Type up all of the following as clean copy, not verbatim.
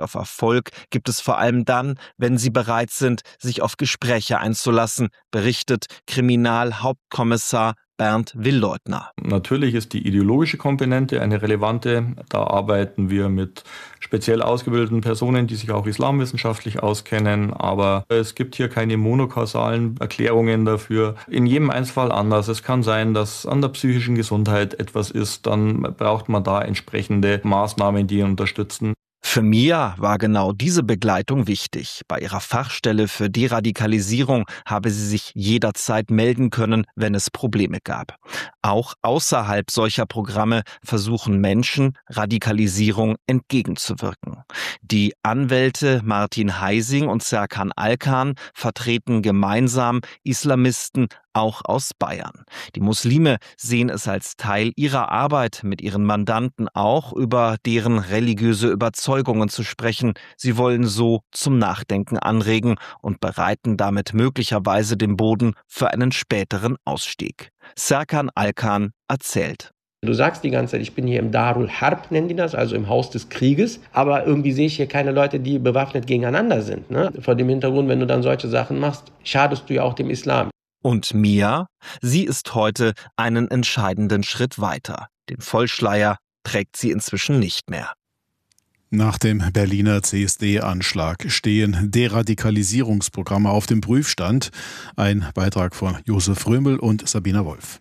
Aussicht auf Erfolg gibt es vor allem dann, wenn sie bereit sind, sich auf Gespräche einzulassen, berichtet Kriminalhauptkommissar Bernd Willeutner. Natürlich ist die ideologische Komponente eine relevante. Da arbeiten wir mit speziell ausgebildeten Personen, die sich auch islamwissenschaftlich auskennen. Aber es gibt hier keine monokausalen Erklärungen dafür. In jedem Einzelfall anders. Es kann sein, dass an der psychischen Gesundheit etwas ist. Dann braucht man da entsprechende Maßnahmen, die unterstützen. Für Mia war genau diese Begleitung wichtig. Bei ihrer Fachstelle für Deradikalisierung habe sie sich jederzeit melden können, wenn es Probleme gab. Auch außerhalb solcher Programme versuchen Menschen, Radikalisierung entgegenzuwirken. Die Anwälte Martin Heising und Serkan Alkan vertreten gemeinsam Islamisten auch aus Bayern. Die Muslime sehen es als Teil ihrer Arbeit, mit ihren Mandanten auch über deren religiöse Überzeugungen zu sprechen. Sie wollen so zum Nachdenken anregen und bereiten damit möglicherweise den Boden für einen späteren Ausstieg. Serkan Alkan erzählt. Du sagst die ganze Zeit, ich bin hier im Darul Harb, nennen die das, also im Haus des Krieges. Aber irgendwie sehe ich hier keine Leute, die bewaffnet gegeneinander sind. Ne? Vor dem Hintergrund, wenn du dann solche Sachen machst, schadest du ja auch dem Islam. Und Mia? Sie ist heute einen entscheidenden Schritt weiter. Den Vollschleier trägt sie inzwischen nicht mehr. Nach dem Berliner CSD-Anschlag stehen Deradikalisierungsprogramme auf dem Prüfstand. Ein Beitrag von Josef Römel und Sabina Wolf.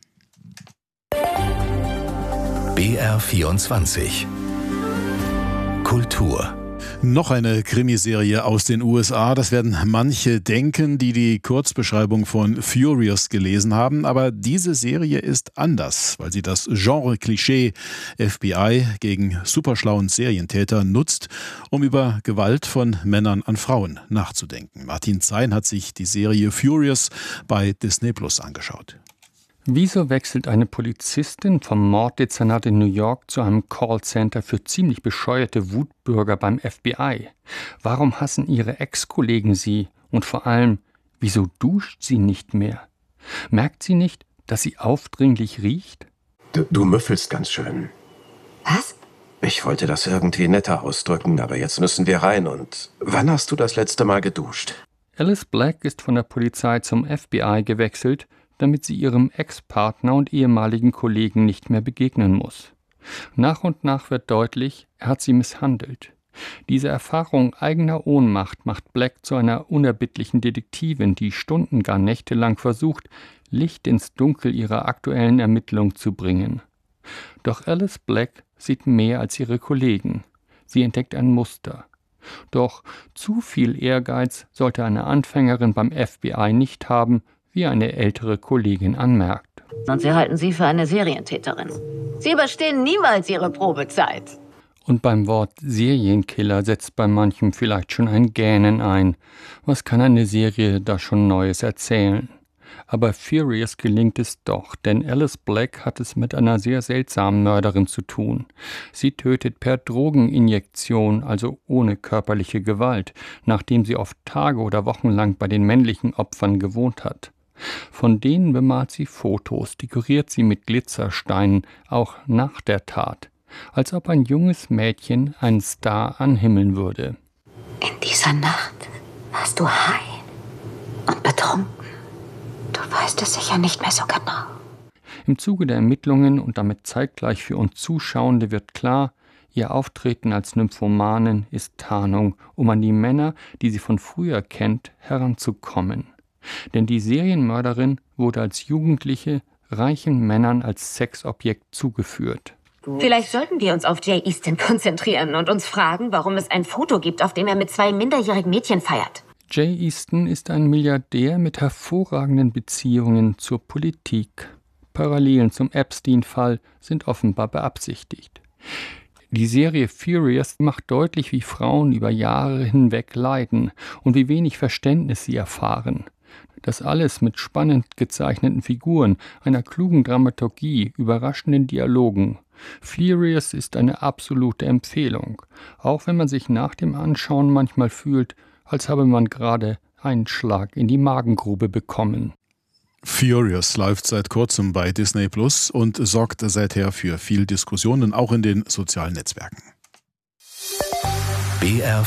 BR24 Kultur. Noch eine Krimiserie aus den USA. Das werden manche denken, die die Kurzbeschreibung von Furious gelesen haben. Aber diese Serie ist anders, weil sie das Genre-Klischee FBI gegen superschlauen Serientäter nutzt, um über Gewalt von Männern an Frauen nachzudenken. Martin Zein hat sich die Serie Furious bei Disney Plus angeschaut. Wieso wechselt eine Polizistin vom Morddezernat in New York zu einem Callcenter für ziemlich bescheuerte Wutbürger beim FBI? Warum hassen ihre Ex-Kollegen sie? Und vor allem, wieso duscht sie nicht mehr? Merkt sie nicht, dass sie aufdringlich riecht? Du müffelst ganz schön. Was? Ich wollte das irgendwie netter ausdrücken, aber jetzt müssen wir rein. Und wann hast du das letzte Mal geduscht? Alice Black ist von der Polizei zum FBI gewechselt, damit sie ihrem Ex-Partner und ehemaligen Kollegen nicht mehr begegnen muss. Nach und nach wird deutlich, er hat sie misshandelt. Diese Erfahrung eigener Ohnmacht macht Black zu einer unerbittlichen Detektivin, die Stunden, gar nächtelang versucht, Licht ins Dunkel ihrer aktuellen Ermittlung zu bringen. Doch Alice Black sieht mehr als ihre Kollegen. Sie entdeckt ein Muster. Doch zu viel Ehrgeiz sollte eine Anfängerin beim FBI nicht haben, wie eine ältere Kollegin anmerkt. Und sie halten sie für eine Serientäterin. Sie überstehen niemals ihre Probezeit. Und beim Wort Serienkiller setzt bei manchem vielleicht schon ein Gähnen ein. Was kann eine Serie da schon Neues erzählen? Aber Furious gelingt es doch, denn Alice Black hat es mit einer sehr seltsamen Mörderin zu tun. Sie tötet per Drogeninjektion, also ohne körperliche Gewalt, nachdem sie oft Tage oder Wochen lang bei den männlichen Opfern gewohnt hat. Von denen bemalt sie Fotos, dekoriert sie mit Glitzersteinen, auch nach der Tat, als ob ein junges Mädchen einen Star anhimmeln würde. In dieser Nacht warst du high und betrunken. Du weißt es sicher nicht mehr so genau. Im Zuge der Ermittlungen und damit zeitgleich für uns Zuschauende wird klar, ihr Auftreten als Nymphomanin ist Tarnung, um an die Männer, die sie von früher kennt, heranzukommen. Denn die Serienmörderin wurde als Jugendliche reichen Männern als Sexobjekt zugeführt. Vielleicht sollten wir uns auf Jay Easton konzentrieren und uns fragen, warum es ein Foto gibt, auf dem er mit 2 minderjährigen Mädchen feiert. Jay Easton ist ein Milliardär mit hervorragenden Beziehungen zur Politik. Parallelen zum Epstein-Fall sind offenbar beabsichtigt. Die Serie Furious macht deutlich, wie Frauen über Jahre hinweg leiden und wie wenig Verständnis sie erfahren. Das alles mit spannend gezeichneten Figuren, einer klugen Dramaturgie, überraschenden Dialogen. Furious ist eine absolute Empfehlung, auch wenn man sich nach dem Anschauen manchmal fühlt, als habe man gerade einen Schlag in die Magengrube bekommen. Furious läuft seit kurzem bei Disney Plus und sorgt seither für viel Diskussionen, auch in den sozialen Netzwerken. BR